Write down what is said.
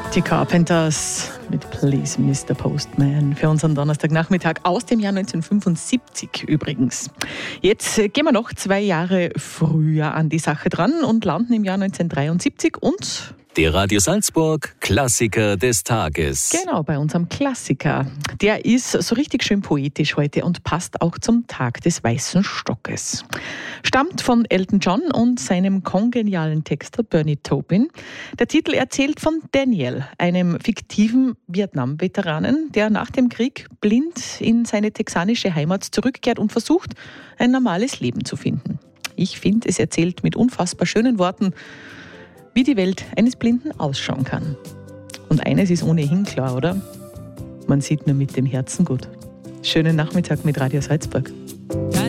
Die Carpenters mit Please Mr. Postman für unseren Donnerstagnachmittag aus dem Jahr 1975 übrigens. Jetzt gehen wir noch 2 Jahre früher an die Sache dran und landen im Jahr 1973 und... Der Radio Salzburg Klassiker des Tages. Genau, bei unserem Klassiker. Der ist so richtig schön poetisch heute und passt auch zum Tag des Weißen Stockes. Stammt von Elton John und seinem kongenialen Texter Bernie Taupin. Der Titel erzählt von Daniel, einem fiktiven Vietnam-Veteranen, der nach dem Krieg blind in seine texanische Heimat zurückkehrt und versucht, ein normales Leben zu finden. Ich finde, es erzählt mit unfassbar schönen Worten, wie die Welt eines Blinden ausschauen kann. Und eines ist ohnehin klar, oder? Man sieht nur mit dem Herzen gut. Schönen Nachmittag mit Radio Salzburg.